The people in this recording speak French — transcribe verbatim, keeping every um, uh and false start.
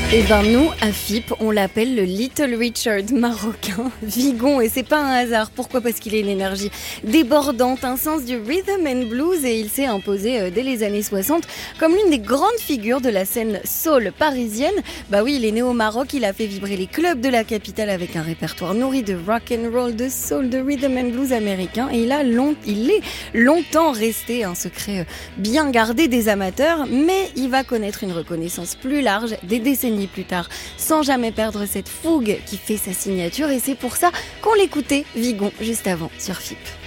Eh ben nous, à F I P, on l'appelle le Little Richard marocain, Vigon, et c'est pas un hasard. Pourquoi ? Parce qu'il a une énergie débordante, un sens du rhythm and blues, et il s'est imposé euh, dès les années soixante comme l'une des grandes figures de la scène soul parisienne. Bah oui, il est né au Maroc, il a fait vibrer les clubs de la capitale avec un répertoire nourri de rock and roll, de soul, de rhythm and blues américain, et il a long, il est longtemps resté un secret euh, bien gardé des amateurs, mais il va connaître une reconnaissance plus large des décennies plus tard, sans jamais perdre cette fougue qui fait sa signature, et c'est pour ça qu'on l'écoutait, Vigon, juste avant sur F I P.